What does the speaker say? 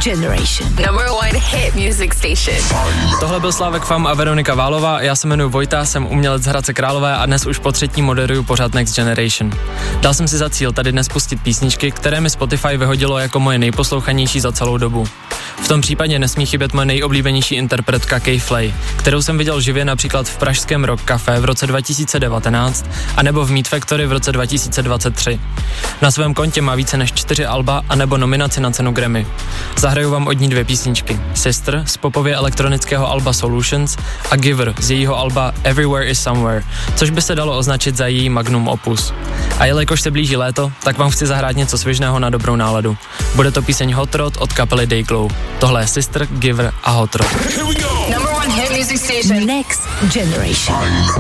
Generation. Number 1 hit music station. Tohle byl Slávek Fam a Veronika Válová, já se jmenuji Vojta, jsem umělec z Hradce Králové a dnes už po třetí moderuju pořad Next Generation. Dal jsem si za cíl tady dnes pustit písničky, které mi Spotify vyhodilo jako moje nejposlouchanější za celou dobu. V tom případě nesmí chybět moje nejoblíbenější interpretka K-Flay, kterou jsem viděl živě například v pražském Rock Café v roce 2019 a nebo v Meat Factory v roce 2023. Na svém kontě má více než 4 alba a nebo nominaci na cenu Grammy. Zahraju vám od ní 2 písničky. Sister z popově elektronického alba Solutions a Giver z jejího alba Everywhere is Somewhere, což by se dalo označit za její magnum opus. A jelikož se blíží léto, tak vám chci zahrát něco svižného na dobrou náladu. Bude to píseň Hot Rod od kapely Dayglow. Tohle je Sister, Giver a Hot Rod. Number 1 hit music station. Next Generation.